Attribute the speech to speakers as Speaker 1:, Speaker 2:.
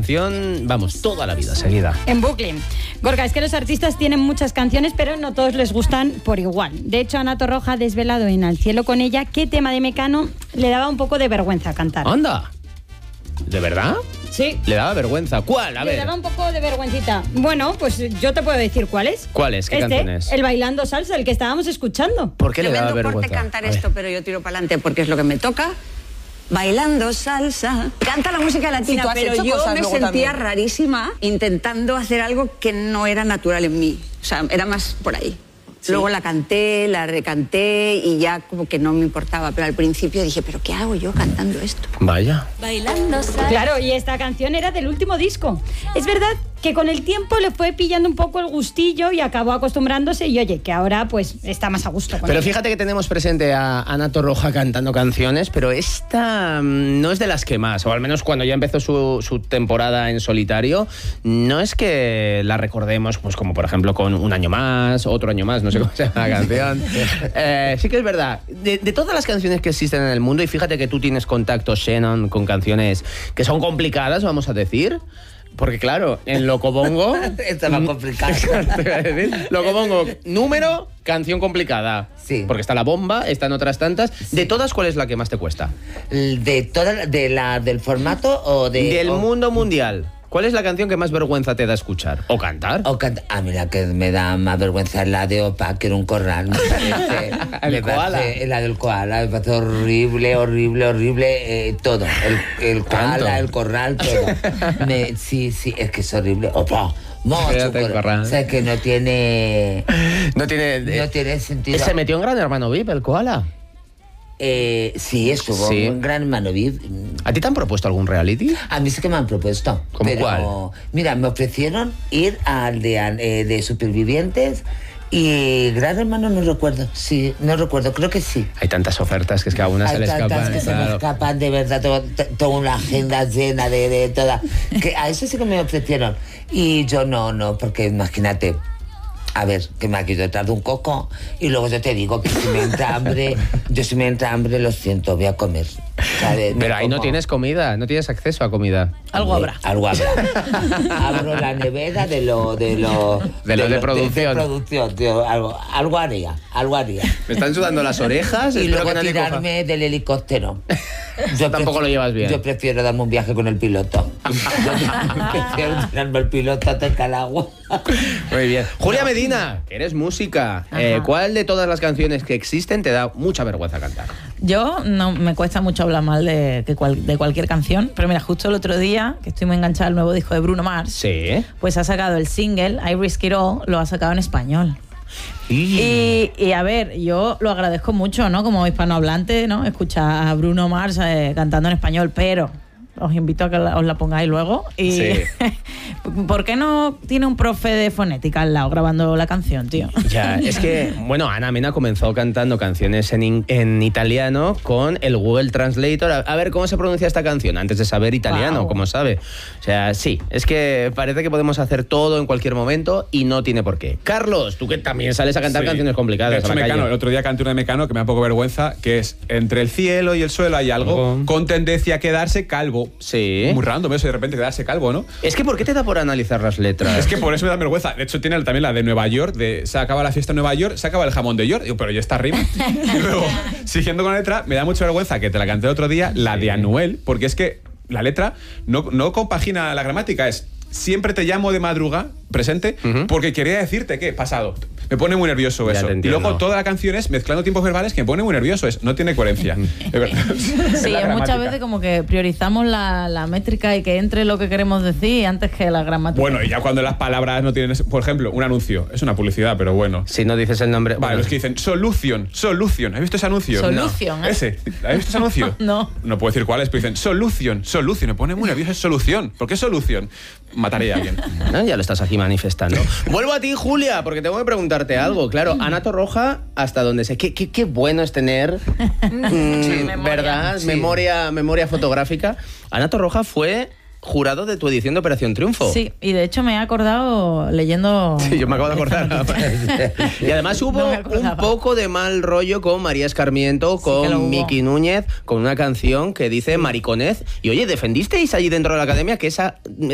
Speaker 1: canción, vamos, toda la vida seguida.
Speaker 2: En bucle. Gorka, es que los artistas tienen muchas canciones, pero no todos les gustan por igual. De hecho, Ana Torroja ha desvelado en Al cielo con ella qué tema de Mecano le daba un poco de vergüenza cantar.
Speaker 1: ¡Anda! ¿De verdad?
Speaker 2: Sí.
Speaker 1: Le daba vergüenza. ¿Cuál? A ver.
Speaker 2: Le daba un poco de vergüencita. Bueno, pues yo te puedo decir cuál es.
Speaker 1: ¿Cuál es? ¿Qué canción es?
Speaker 2: El Bailando Salsa, el que estábamos escuchando.
Speaker 1: ¿Por qué le daba vergüenza?
Speaker 3: Tremendo porte cantar esto, pero yo tiro para adelante porque es lo que me toca. Bailando salsa. Canta la música latina,
Speaker 4: Sí,
Speaker 3: pero yo me sentía
Speaker 4: también
Speaker 3: rarísima intentando hacer algo que no era natural en mí. O sea, era más por ahí. Sí. Luego la canté, la recanté y ya como que no me importaba. Pero al principio dije, ¿pero qué hago yo cantando esto?
Speaker 1: Vaya.
Speaker 2: Bailando salsa. Claro, y esta canción era del último disco. Es verdad que con el tiempo le fue pillando un poco el gustillo y acabó acostumbrándose y oye, que ahora pues está más a gusto con
Speaker 1: Pero
Speaker 2: ella.
Speaker 1: fíjate que tenemos presente a Ana Torroja cantando canciones, pero esta no es de las que más, o al menos cuando ya empezó su temporada en solitario, no es que la recordemos pues como por ejemplo con Un año más, Otro año más, no sé cómo se llama la canción. Sí que es verdad, de todas las canciones que existen en el mundo, y fíjate que tú tienes contacto, Shannon, con canciones que son complicadas, vamos a decir. Porque claro, en Locobongo...
Speaker 5: Esto es más complicado.
Speaker 1: Locobongo, número, canción complicada.
Speaker 5: Sí.
Speaker 1: Porque está La Bomba, están otras tantas. Sí. De todas, ¿cuál es la que más te cuesta?
Speaker 5: ¿De toda del formato o de...?
Speaker 1: Del mundo mundial. ¿Cuál es la canción que más vergüenza te da escuchar? ¿O cantar?
Speaker 5: A mí la que me da más vergüenza es la de Opa, que era un corral.
Speaker 1: El koala.
Speaker 5: La del koala, me parece horrible, horrible, horrible. Todo. El koala, el corral, todo. Sí, es que es horrible. Opa. O sea, que no tiene sentido.
Speaker 1: ¿Se metió en Gran Hermano VIP el koala?
Speaker 5: Sí, estuvo un Gran Hermano VIP.
Speaker 1: ¿A ti te han propuesto algún reality?
Speaker 5: A mí sí que me han propuesto.
Speaker 1: ¿Cómo cuál?
Speaker 5: Mira, me ofrecieron ir al de Supervivientes y Gran Hermano no recuerdo. Sí, no recuerdo, creo que sí.
Speaker 1: Hay tantas ofertas que es que a una se le escapan.
Speaker 5: Hay tantas que se me escapan, de verdad, toda una agenda llena de toda. Que a eso sí que me ofrecieron. Y yo no, porque imagínate. A ver, que me ha quitado detrás de un coco y luego yo te digo que si me entra hambre, lo siento, voy a comer. ¿Sabes?
Speaker 1: Pero ahí no tienes comida, no tienes acceso a comida.
Speaker 2: Algo habrá.
Speaker 5: Algo habrá. Abro la nevera de
Speaker 1: producción.
Speaker 5: De producción, tío. Algo haría.
Speaker 1: Me están sudando las orejas.
Speaker 5: Y luego tirarme del helicóptero.
Speaker 1: Yo tampoco lo llevas bien.
Speaker 5: Yo prefiero darme un viaje con el piloto. Prefiero tirarme el piloto hasta el agua.
Speaker 1: Muy bien. Julia Medina, que eres música. ¿Cuál de todas las canciones que existen te da mucha vergüenza cantar?
Speaker 6: Yo no me cuesta mucho hablar mal de cualquier canción, pero mira, justo el otro día, que estoy muy enganchada al nuevo disco de Bruno Mars,
Speaker 1: sí,
Speaker 6: pues ha sacado el single I Risk It All, lo ha sacado en español. Y a ver, yo lo agradezco mucho, ¿no? Como hispanohablante, ¿no? Escuchar a Bruno Mars cantando en español, pero os invito a que os la pongáis luego. Y
Speaker 1: sí.
Speaker 6: ¿Por qué no tiene un profe de fonética al lado grabando la canción, tío?
Speaker 1: Ya, es que, bueno, Ana Mena comenzó cantando canciones en italiano con el Google Translator. A ver, ¿cómo se pronuncia esta canción? Antes de saber italiano, como sabe. O sea, sí, es que parece que podemos hacer todo en cualquier momento y no tiene por qué. Carlos, tú que también sales a cantar canciones complicadas.
Speaker 7: De hecho,
Speaker 1: a la
Speaker 7: Mecano,
Speaker 1: calle.
Speaker 7: el otro día canté una de Mecano que me da un poco vergüenza, que es entre el cielo y el suelo hay algo con tendencia a quedarse calvo.
Speaker 1: Sí.
Speaker 7: Muy random eso, de repente quedarse calvo, ¿no?
Speaker 1: Es que ¿por qué te da por analizar las letras?
Speaker 7: Es que por eso me da vergüenza. De hecho, tiene también la de Nueva York, se acaba la fiesta en Nueva York, se acaba el jamón de York. Digo, pero ya está rima. Y luego, siguiendo con la letra, me da mucha vergüenza que te la canté el otro día, la de Anuel, porque es que la letra no compagina la gramática, es siempre te llamo de madruga, presente, porque quería decirte que pasado. Me pone muy nervioso eso. Y luego toda la canción es mezclando tiempos verbales que me pone muy nervioso. No tiene coherencia.
Speaker 6: Sí, muchas veces como que priorizamos la métrica y que entre lo que queremos decir antes que la gramática.
Speaker 7: Bueno, y ya cuando las palabras no tienen... Por ejemplo, un anuncio. Es una publicidad, pero bueno.
Speaker 1: Si no dices el nombre...
Speaker 7: Vale, los que dicen Solution. ¿Has visto ese anuncio?
Speaker 6: Solution,
Speaker 7: no. ¿Ese? ¿Has visto ese anuncio?
Speaker 6: No.
Speaker 7: No puedo decir cuál es, pero dicen Solution. Me pone muy nervioso, es solución. ¿Por qué solución? Mataré a alguien.
Speaker 1: Ya lo estás aquí manifestando. Vuelvo a ti, Julia, porque tengo que preguntarte algo. Claro, Ana Torroja, hasta donde sé. Qué bueno es tener, ¿verdad? Sí. Memoria fotográfica. Ana Torroja fue jurado de tu edición de Operación Triunfo.
Speaker 6: Sí, y de hecho me he acordado leyendo...
Speaker 1: Sí, yo me acabo de acordar. Y además hubo un poco de mal rollo con María Escarmiento, con Miki Núñez, con una canción que dice Mariconez. Y oye, ¿defendisteis allí dentro de la academia que esa